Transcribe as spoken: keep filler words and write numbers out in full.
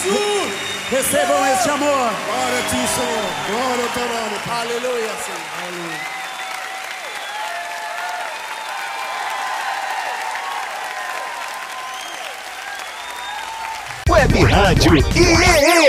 Jesus! Recebam este amor. Glória a ti, Senhor. Glória ao teu nome. Aleluia, Senhor. Aleluia. Web Rádio I E E